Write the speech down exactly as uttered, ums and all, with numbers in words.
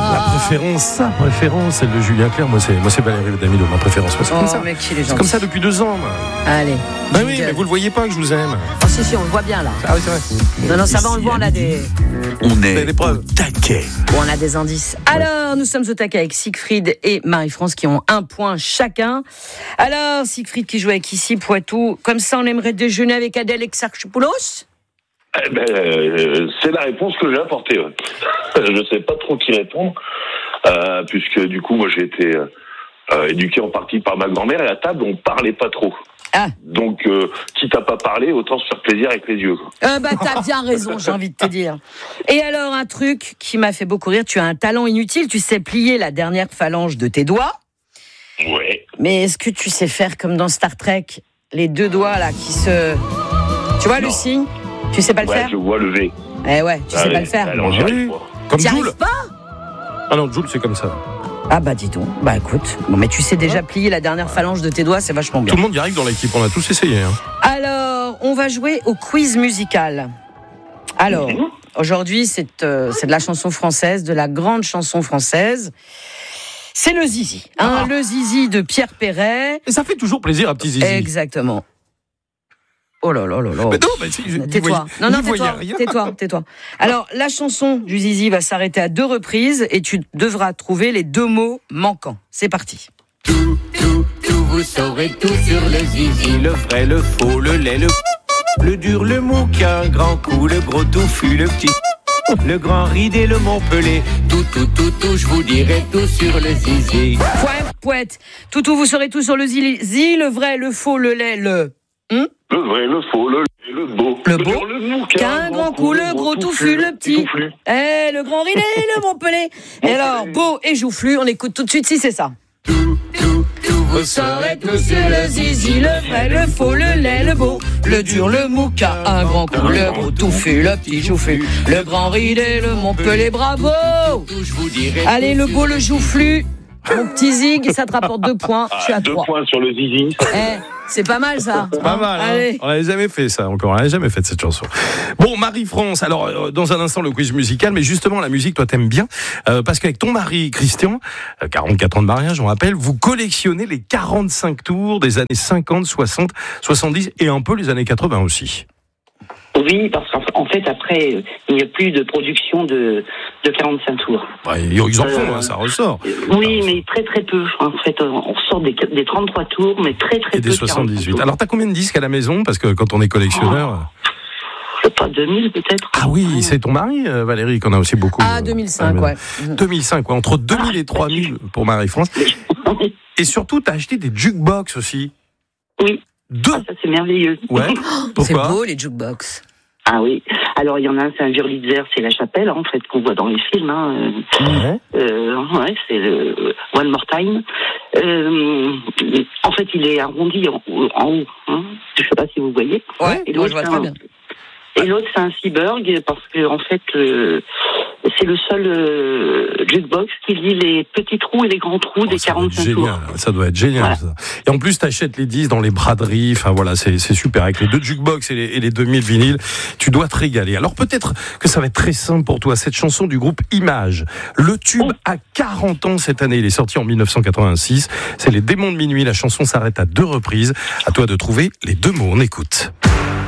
La préférence, sa préférence, celle de Julien Clerc. Moi, c'est, moi, c'est Valérie Damido, ma préférence. Moi, c'est oh, comme ça. mec, il est gentil. C'est comme ça depuis deux ans. Moi. Allez. Bah oui, mais vous le voyez pas que je vous aime. Oh, si, si, on le voit bien là. Ah oui, c'est vrai. Non, non, ça va, on le voit, on a des. On est des preuves. au taquet. On a des indices. Alors, nous sommes au taquet avec Siegfried et Marie-France qui ont un point chacun. Alors, Siegfried qui joue avec ici Poitou. Comme ça, on aimerait déjeuner avec Adèle Exarchopoulos. Eh ben, euh, c'est la réponse que j'ai apportée. Ouais. Je sais pas trop qui répondre, euh, puisque du coup, moi, j'ai été euh, éduqué en partie par ma grand-mère et à table, on parlait pas trop. Ah. Donc, euh, quitte à pas parler, autant se faire plaisir avec les yeux. Euh, bah, t'as bien raison, j'ai envie de te dire. Et alors, un truc qui m'a fait beaucoup rire, tu as un talent inutile, tu sais plier la dernière phalange de tes doigts. Ouais. Mais est-ce que tu sais faire comme dans Star Trek, les deux doigts là qui se... Tu vois non. Le signe? Tu sais pas le ouais, faire? Je vois le V. Eh ouais, tu Allez, sais pas le faire. Alors, j'y arrive pas. Comme T'y Joule. arrives pas? Ah non, Joule, c'est comme ça. Ah bah dis donc, bah écoute, bon mais tu sais déjà plier la dernière phalange de tes doigts, c'est vachement bien. Tout le monde y arrive dans l'équipe, on a tous essayé. Hein. Alors, on va jouer au quiz musical. Alors, mmh. aujourd'hui c'est, euh, c'est de la chanson française, de la grande chanson française. C'est le Zizi, hein, ah. le Zizi de Pierre Perret. Et ça fait toujours plaisir à petit Zizi. Exactement. Oh là là là là. Mais non, mais si, je, tais-toi. Voyez, non, non, tais-toi, tais-toi, tais-toi. Alors, la chanson du Zizi va s'arrêter à deux reprises et tu devras trouver les deux mots manquants. C'est parti. Tout, tout, tout, vous saurez tout sur le Zizi, le vrai, le faux, le lait, le le dur, le mou, qu'un grand coup, le gros touffu, le petit, le grand ridé, le Montpellier. Tout, tout, tout, tout, je vous dirai tout sur le Zizi. Poète, poète. Tout, tout, vous saurez tout sur le Zizi, le vrai, le faux, le lait, le... Hum le vrai, le faux, le lait, le beau. Le beau, le mou, qu'un grand coup, le gros touffu, le petit. Eh, le grand ridé, le Montpellier. Et alors, beau et joufflu, on écoute tout de suite si c'est ça. Tout, tout, tout, vous saurez tout sur le Zizi, le vrai, le faux, le lait, le beau, le dur, le mou, qu'un grand coup, le gros touffu, le petit joufflu, le grand ridé, le Montpellier, bravo. Allez, le beau, le joufflu. Mon petit Zig, ça te rapporte deux points. Je suis à deux trois. Deux points sur le Zizi. Eh, c'est pas mal ça. C'est pas mal. Hein. On n'avait jamais fait ça encore. On n'avait jamais fait cette chanson. Bon, Marie-France. Alors, euh, dans un instant, le quiz musical. Mais justement, la musique, toi, t'aimes bien. Euh, parce qu'avec ton mari, Christian, euh, quarante-quatre ans de mariage, on rappelle, vous collectionnez les quarante-cinq tours des années cinquante, soixante, soixante-dix et un peu les années quatre-vingts aussi. Oui, parce qu'en fait, après, il n'y a plus de production de, de quarante-cinq tours. Ouais, ils en font, euh, hein, ça ressort. Oui, mais très très peu. En fait, on ressort des, des trente-trois tours, mais très très et peu. Et des soixante-dix-huit. Alors, t'as combien de disques à la maison? Parce que quand on est collectionneur... Oh. Je sais pas, deux mille peut-être. Ah oui, c'est ton mari, Valérie, qu'on a aussi beaucoup. Ah, deux mille cinq, euh, ouais. deux mille cinq, ouais. Entre deux mille et trois mille pour Marie-France. Et surtout, t'as acheté des jukebox aussi. Oui. Deux. Ah, ça, c'est merveilleux. Ouais. C'est beau, les jukebox. Ah oui. Alors, il y en a un, c'est un Wurlitzer, c'est la chapelle, en fait, qu'on voit dans les films. Hein. Ouais. Euh, ouais, c'est le One More Time. Euh, en fait, il est arrondi en, en haut. Hein. Je ne sais pas si vous voyez. Ouais, et moi, je vois très bien. Et l'autre, c'est un Seaburg, parce que, en fait, euh, c'est le seul euh, jukebox qui lit les petits trous et les grands trous oh, des quarante-cinq tours. Ça doit être génial, voilà. Ça. Et en plus, t'achètes les disques dans les braderies, enfin voilà, c'est, c'est super. Avec les deux jukebox et les, et les deux mille vinyles, tu dois te régaler. Alors peut-être que ça va être très simple pour toi, cette chanson du groupe Image. Le tube oh. a quarante ans cette année, il est sorti en dix-neuf cent quatre-vingt-six. C'est les Démons de minuit, la chanson s'arrête à deux reprises. À toi de trouver les deux mots, on écoute.